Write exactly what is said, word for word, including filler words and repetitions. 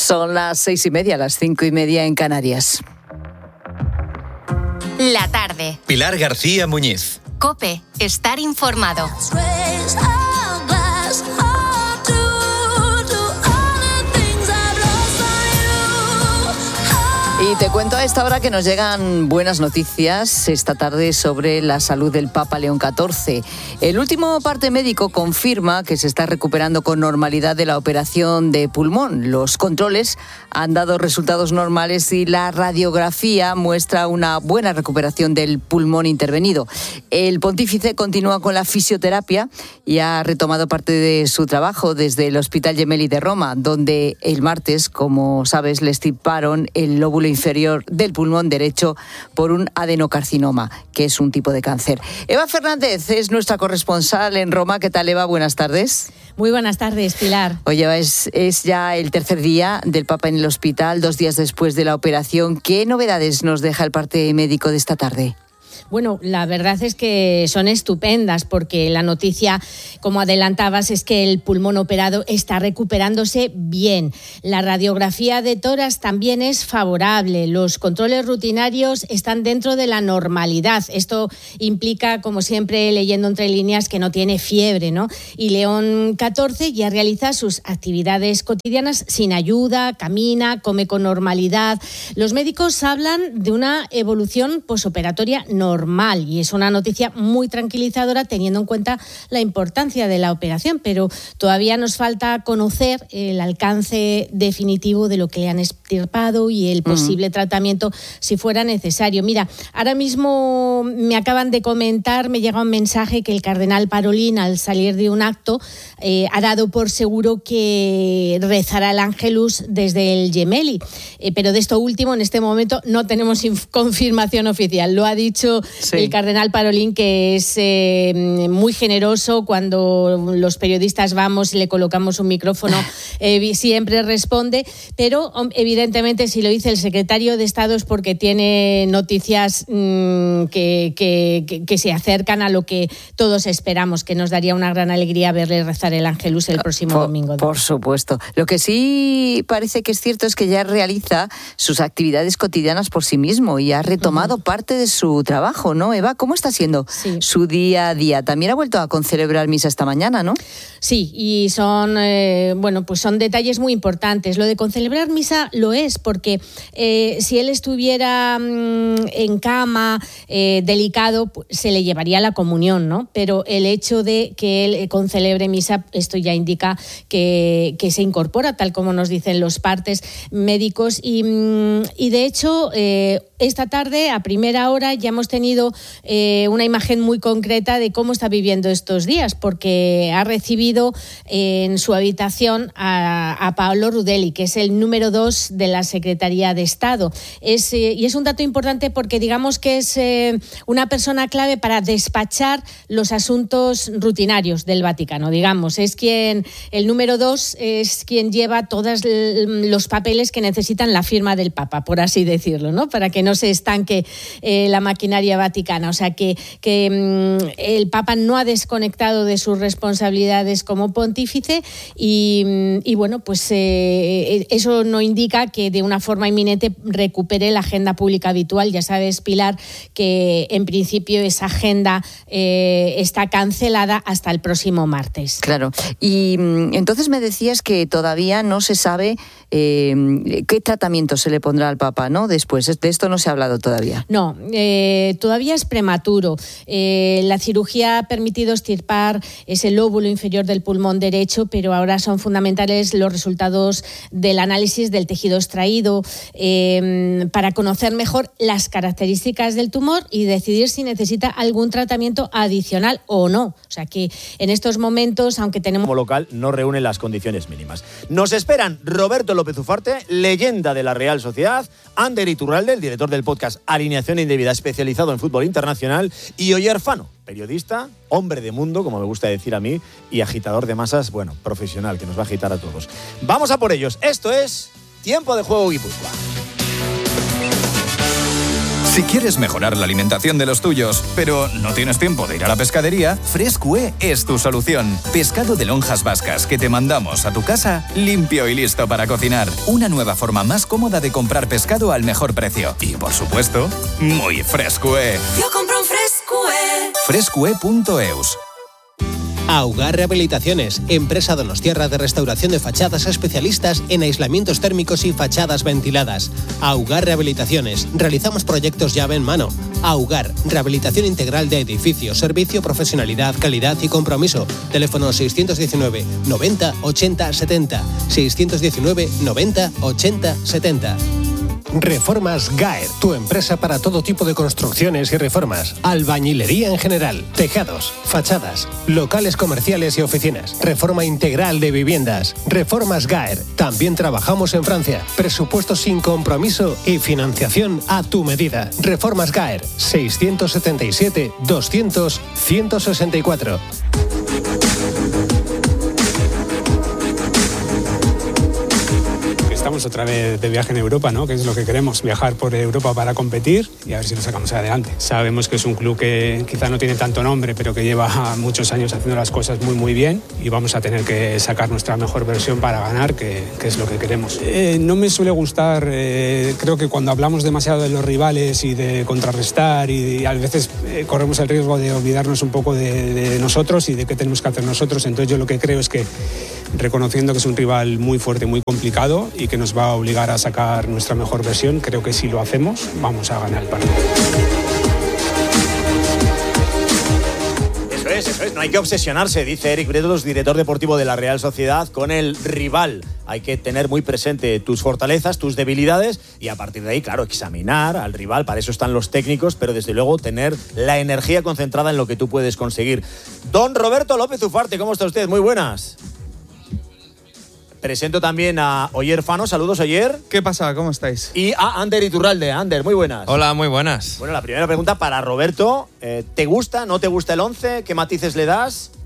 Son las seis y media, las cinco y media en Canarias. La tarde. Pilar García Muñiz. COPE. Estar informado. Y te cuento a esta hora que nos llegan buenas noticias esta tarde sobre la salud del Papa León catorce. El último parte médico confirma que se está recuperando con normalidad de la operación de pulmón. Los controles han dado resultados normales y la radiografía muestra una buena recuperación del pulmón intervenido. El pontífice continúa con la fisioterapia y ha retomado parte de su trabajo desde el Hospital Gemelli de Roma, donde el martes, como sabes, le extirparon el lóbulo inferior del pulmón derecho por un adenocarcinoma, que es un tipo de cáncer. Eva Fernández es nuestra corresponsal en Roma. ¿Qué tal, Eva? Buenas tardes. Muy buenas tardes, Pilar. Oye, es, es ya el tercer día del Papa en el hospital, dos días después de la operación. ¿Qué novedades nos deja el parte médico de esta tarde? Bueno, la verdad es que son estupendas porque la noticia, como adelantabas, es que el pulmón operado está recuperándose bien. La radiografía de tórax también es favorable. Los controles rutinarios están dentro de la normalidad. Esto implica, como siempre, leyendo entre líneas, que no tiene fiebre, ¿no? Y León catorce ya realiza sus actividades cotidianas sin ayuda, camina, come con normalidad. Los médicos hablan de una evolución posoperatoria normal. normal y es una noticia muy tranquilizadora teniendo en cuenta la importancia de la operación, pero todavía nos falta conocer el alcance definitivo de lo que le han extirpado y el posible uh-huh. tratamiento si fuera necesario. Mira, ahora mismo me acaban de comentar, me llega un mensaje que el cardenal Parolin, al salir de un acto, eh, ha dado por seguro que rezará el Ángelus desde el Gemelli, eh, pero de esto último en este momento no tenemos inf- confirmación oficial. Lo ha dicho Sí. el cardenal Parolin, que es eh, muy generoso cuando los periodistas vamos y le colocamos un micrófono, eh, siempre responde, pero evidentemente si lo dice el secretario de Estado es porque tiene noticias mmm, que, que, que, que se acercan a lo que todos esperamos, que nos daría una gran alegría verle rezar el Ángelus el próximo por, domingo. Por supuesto. Lo que sí parece que es cierto es que ya realiza sus actividades cotidianas por sí mismo y ha retomado uh-huh. parte de su trabajo, ¿no, Eva? ¿Cómo está siendo sí. su día a día? También ha vuelto a concelebrar misa esta mañana, ¿no? Sí, y son, eh, bueno, pues son detalles muy importantes. Lo de concelebrar misa lo es, porque eh, si él estuviera mmm, en cama, eh, delicado, pues, se le llevaría la comunión, ¿no? Pero el hecho de que él concelebre misa, esto ya indica que, que se incorpora, tal como nos dicen los partes médicos. Y, y de hecho, eh, esta tarde, a primera hora, ya hemos tenido eh, una imagen muy concreta de cómo está viviendo estos días, porque ha recibido eh, en su habitación a, a Paolo Rudelli, que es el número dos de la Secretaría de Estado. Es, eh, y es un dato importante porque digamos que es eh, una persona clave para despachar los asuntos rutinarios del Vaticano, digamos. Es quien, el número dos es quien lleva todos los papeles que necesitan la firma del Papa, por así decirlo, ¿no? Para que no se estanque eh, la maquinaria vaticana. O sea que, que mmm, el Papa no ha desconectado de sus responsabilidades como pontífice y, y bueno, pues eh, eso no indica que de una forma inminente recupere la agenda pública habitual. Ya sabes, Pilar, que en principio esa agenda eh, está cancelada hasta el próximo martes. Claro. Y entonces me decías que todavía no se sabe eh, qué tratamiento se le pondrá al Papa, ¿no? Después, de esto no se ha hablado todavía. No, eh, todavía es prematuro. Eh, la cirugía ha permitido extirpar ese lóbulo inferior del pulmón derecho, pero ahora son fundamentales los resultados del análisis del tejido extraído eh, para conocer mejor las características del tumor y decidir si necesita algún tratamiento adicional o no. O sea que en estos momentos, aunque tenemos... Como local no reúne las condiciones mínimas. Nos esperan Roberto López Ufarte, leyenda de la Real Sociedad, Ander Iturralde, el director del podcast Alineación Indebida, especializado en fútbol internacional, y Oyer Fano, periodista, hombre de mundo, como me gusta decir a mí, y agitador de masas, bueno, profesional, que nos va a agitar a todos. Vamos a por ellos. Esto es Tiempo de Juego Guipúzcoa. Si quieres mejorar la alimentación de los tuyos, pero no tienes tiempo de ir a la pescadería, Frescue es tu solución. Pescado de lonjas vascas que te mandamos a tu casa limpio y listo para cocinar. Una nueva forma más cómoda de comprar pescado al mejor precio. Y, por supuesto, muy Frescue. Yo compro un Frescue. Frescue punto eus. Augar Rehabilitaciones, empresa donostiarra de restauración de fachadas, especialistas en aislamientos térmicos y fachadas ventiladas. Augar Rehabilitaciones, realizamos proyectos llave en mano. Augar, rehabilitación integral de edificios, servicio, profesionalidad, calidad y compromiso. Teléfono seiscientos diecinueve noventa ochenta setenta. seiscientos diecinueve noventa ochenta setenta. Reformas Gaer, tu empresa para todo tipo de construcciones y reformas. Albañilería en general, tejados, fachadas, locales comerciales y oficinas. Reforma integral de viviendas. Reformas Gaer. También trabajamos en Francia. Presupuesto sin compromiso y financiación a tu medida. Reformas Gaer. seiscientos setenta y siete doscientos ciento sesenta y cuatro. Estamos otra vez de viaje en Europa, ¿no? Que es lo que queremos, viajar por Europa para competir y a ver si lo sacamos adelante. Sabemos que es un club que quizá no tiene tanto nombre, pero que lleva muchos años haciendo las cosas muy muy bien y vamos a tener que sacar nuestra mejor versión para ganar, que, que es lo que queremos. Eh, no me suele gustar, eh, creo que cuando hablamos demasiado de los rivales y de contrarrestar y, y a veces eh, corremos el riesgo de olvidarnos un poco de, de nosotros y de qué tenemos que hacer nosotros. Entonces yo lo que creo es que reconociendo que es un rival muy fuerte, muy complicado y que nos va a obligar a sacar nuestra mejor versión, creo que si lo hacemos vamos a ganar el partido. Eso es, eso es, no hay que obsesionarse, dice Eric Bretos, director deportivo de la Real Sociedad, con el rival. Hay que tener muy presente tus fortalezas, tus debilidades y a partir de ahí, claro, examinar al rival, para eso están los técnicos, pero desde luego tener la energía concentrada en lo que tú puedes conseguir. Don Roberto López Ufarte, ¿cómo está usted? Muy buenas. Presento también a Oyer Fano. Saludos, Oyer. ¿Qué pasa? ¿Cómo estáis? Y a Ander Iturralde. Ander, muy buenas. Hola, muy buenas. Bueno, la primera pregunta para Roberto. Eh, ¿Te gusta, no te gusta el once? ¿Qué matices le das?